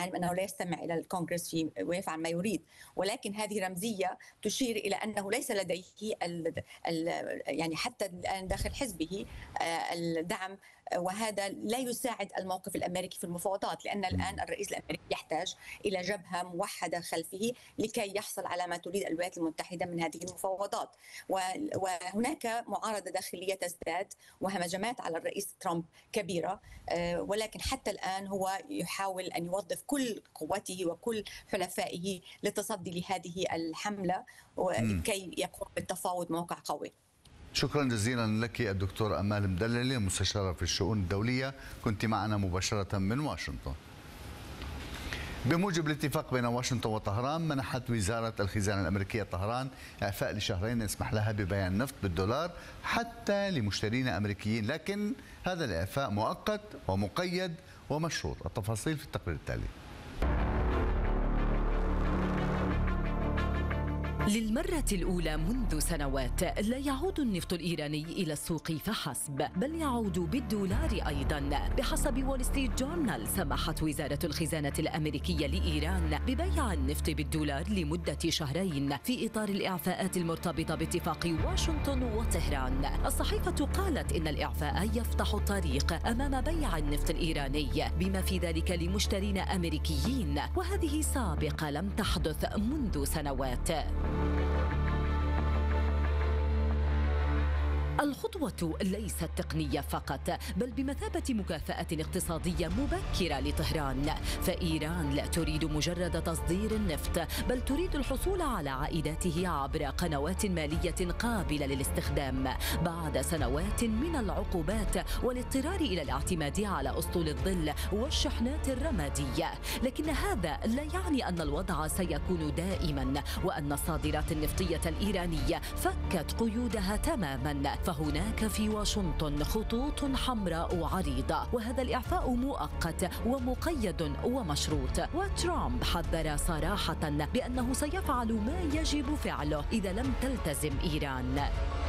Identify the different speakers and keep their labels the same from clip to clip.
Speaker 1: العلم أنه لا يستمع إلى الكونغرس ويفعل ما يريد، ولكن هذه رمزية تشير إلى أنه ليس لديه يعني حتى الآن داخل حزبه الدعم، وهذا لا يساعد الموقف الأمريكي في المفاوضات، لأن الآن الرئيس الأمريكي يحتاج إلى جبهة موحدة خلفه لكي يحصل على ما تريد الولايات المتحدة من هذه المفاوضات. وهناك معارضة داخلية تزداد وهجمات على الرئيس ترامب كبيرة، ولكن حتى الآن هو يحاول أن يوظف كل قوته وكل حلفائه للتصدي لهذه الحملة لكي يقوم بالتفاوض موقع قوي.
Speaker 2: شكرا جزيلا لك الدكتور أمال مدللي، مستشارة في الشؤون الدولية، كنت معنا مباشرة من واشنطن. بموجب الاتفاق بين واشنطن وطهران، منحت وزارة الخزانة الأمريكية طهران إعفاء لشهرين يسمح لها ببيع النفط بالدولار حتى لمشترين أمريكيين، لكن هذا الإعفاء مؤقت ومقيد ومشروط. التفاصيل في التقرير التالي.
Speaker 3: للمرة الأولى منذ سنوات لا يعود النفط الإيراني إلى السوق فحسب، بل يعود بالدولار أيضا. بحسب وول ستريت جورنال، سمحت وزارة الخزانة الأمريكية لإيران ببيع النفط بالدولار لمدة شهرين في إطار الإعفاءات المرتبطة باتفاق واشنطن وطهران. الصحيفة قالت إن الإعفاء يفتح الطريق أمام بيع النفط الإيراني بما في ذلك لمشترين أمريكيين، وهذه سابقة لم تحدث منذ سنوات. الخطوة ليست تقنية فقط، بل بمثابة مكافأة اقتصادية مبكرة لطهران، فإيران لا تريد مجرد تصدير النفط، بل تريد الحصول على عائداته عبر قنوات مالية قابلة للاستخدام بعد سنوات من العقوبات والاضطرار إلى الاعتماد على أسطول الظل والشحنات الرمادية. لكن هذا لا يعني أن الوضع سيكون دائما، وأن الصادرات النفطية الإيرانية فكت قيودها تماما، فهناك في واشنطن خطوط حمراء عريضة، وهذا الإعفاء مؤقت ومقيد ومشروط. وترامب حذر صراحة بأنه سيفعل ما يجب فعله إذا لم تلتزم إيران.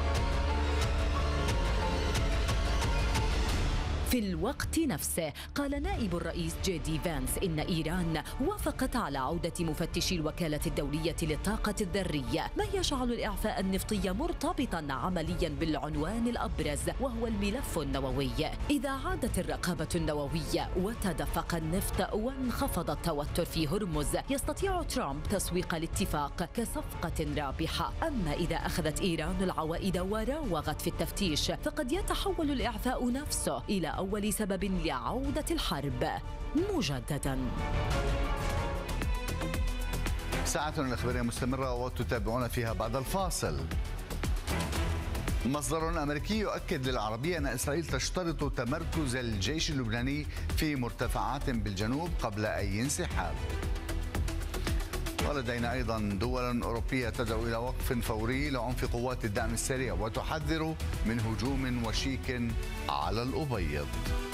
Speaker 3: في الوقت نفسه قال نائب الرئيس جي دي فانس إن إيران وافقت على عودة مفتشي الوكالة الدولية للطاقة الذرية، ما يجعل الإعفاء النفطي مرتبطا عمليا بالعنوان الأبرز وهو الملف النووي. إذا عادت الرقابة النووية وتدفق النفط وانخفض التوتر في هرمز، يستطيع ترامب تسويق الاتفاق كصفقة رابحة. أما إذا أخذت إيران العوائد وراوغت في التفتيش، فقد يتحول الإعفاء نفسه إلى أول سبب لعودة الحرب مجددا.
Speaker 2: ساعتنا الإخبارية مستمرة وتتابعون فيها بعد الفاصل. مصدر أمريكي يؤكد للعربية أن إسرائيل تشترط تمركز الجيش اللبناني في مرتفعات بالجنوب قبل أي انسحاب. ولدينا أيضا دول أوروبية تدعو إلى وقف فوري لعنف قوات الدعم السريع وتحذر من هجوم وشيك على الأبيض.